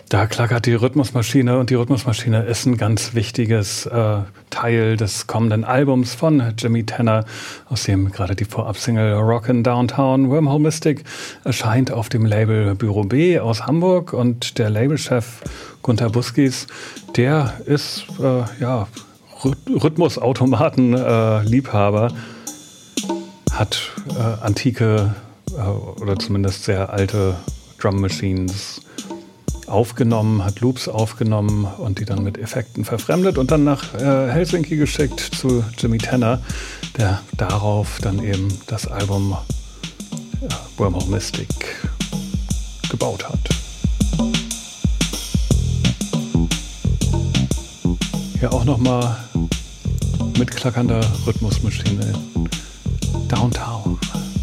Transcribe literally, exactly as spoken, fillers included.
Da klackert die Rhythmusmaschine und die Rhythmusmaschine ist ein ganz wichtiges äh, Teil des kommenden Albums von Jimmy Tenor, aus dem gerade die Vorabsingle Rockin' Downtown Wormhole Mystic erscheint auf dem Label Büro B aus Hamburg, und der Labelchef Gunter Buskis, der ist äh, ja Rhythmusautomaten-Liebhaber, äh, hat äh, antike äh, oder zumindest sehr alte Drum Machines aufgenommen, hat Loops aufgenommen und die dann mit Effekten verfremdet und dann nach äh, Helsinki geschickt zu Jimmy Tenor, der darauf dann eben das Album äh, Wormhole Mystic gebaut hat. Hier auch nochmal mit klackernder Rhythmusmaschine Downtown.